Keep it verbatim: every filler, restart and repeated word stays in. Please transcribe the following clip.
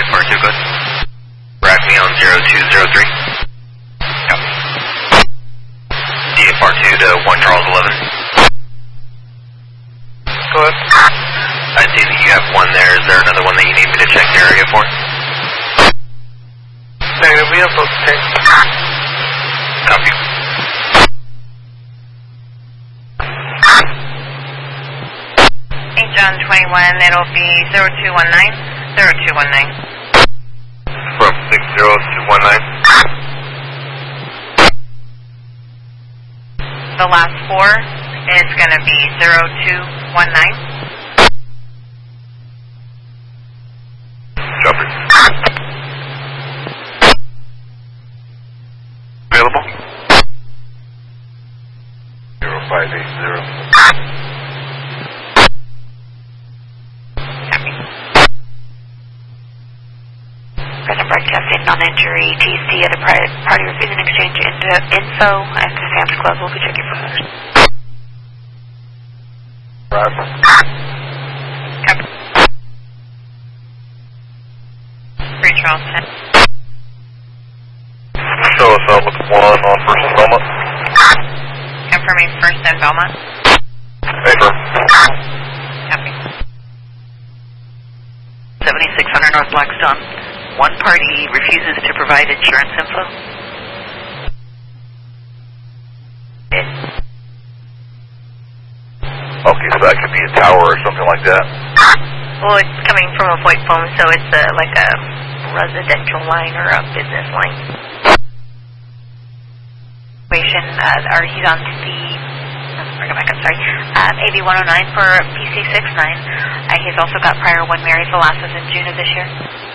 F R two, good. Rack me on zero two zero three. Copy. D F R two to one Charles eleven. Go ahead. I see that you have one there. Is there another one that you need me to check the area for? Negative, we have both tanks. Copy. Saint John twenty-one, it'll be zero two one nine, zero two one nine. From six zero two one nine. The last four is going to be zero two one nine. Copy. Available? zero five eight zero. Copy. Present broadcasting non-injury T C at a private party refusing exchange into info at the Sam's Club. We'll be checking for others. Right. Copy. three Charles ten. Show us out with one on First and Belmont. Confirming First and Belmont. Paper. Copy. seventy-six hundred North Blackstone. One party refuses to provide insurance info. Okay, so that could be a tower or something like that. Well, it's coming from a VoIP phone, so it's a, like a residential line or a business line. Uh, or he's on the, bring it back, I'm sorry, um, A B one oh nine for P C six nine. Uh, he's also got prior one Mary Velasquez in June of this year.